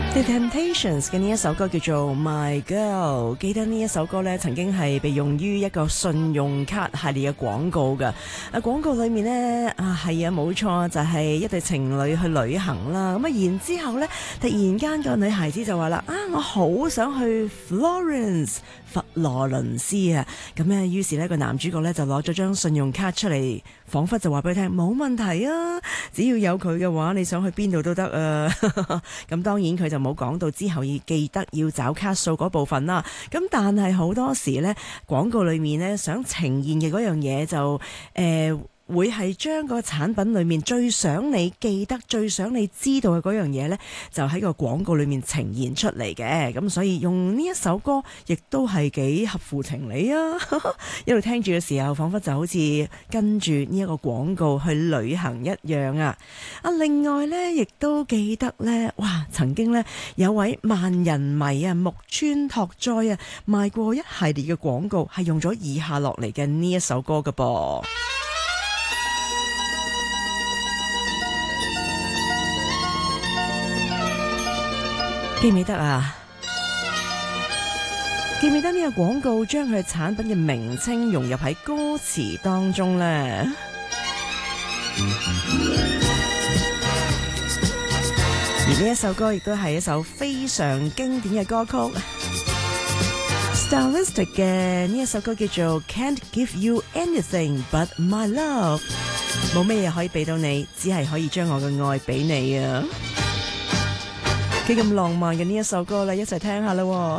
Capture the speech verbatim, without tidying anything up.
The Temptations 嘅呢一首歌叫做 My Girl， 記得呢一首歌呢曾經係被用於一個信用卡系列嘅廣告㗎。啊，廣告裏面呢，啊係啊冇錯，就係、是、一對情侶去旅行啦。咁啊然之後呢，突然間個女孩子就話啦：啊，我好想去 Florence 佛羅倫斯啊！咁呢，於是呢個男主角呢就攞咗張信用卡出嚟，彷彿就話俾佢聽冇問題啊，只要有佢嘅話，你想去邊度都得啊！咁當然佢就冇講到之後要記得要找卡數嗰部分啦。咁但係好多時呢，廣告裏面呢想呈現嘅嗰樣嘢就誒。呃會係將個產品裏面最想你記得、最想你知道嘅嗰樣嘢呢，就喺個廣告裏面呈現出嚟嘅。咁所以用呢一首歌，亦都係幾合乎情理啊！一路聽住嘅時候，彷彿就好似跟住呢一個廣告去旅行一樣啊！啊，另外呢，亦都記得呢，哇，曾經呢，有位萬人迷啊，木村拓哉啊，賣過一系列嘅廣告，係用咗以下落嚟嘅呢一首歌㗎噃。記唔記得啊？記唔記得呢個廣告將佢產品嘅名稱融入喺歌詞當中呢？而呢一首歌亦都係一首非常經典嘅歌曲 ，Stylistic 嘅呢一首歌叫做 Can't Give You Anything But My Love， 冇咩嘢可以俾到你，只係可以將我嘅愛俾你啊！幾咁浪漫嘅呢一首歌啦，一齊聽下啦。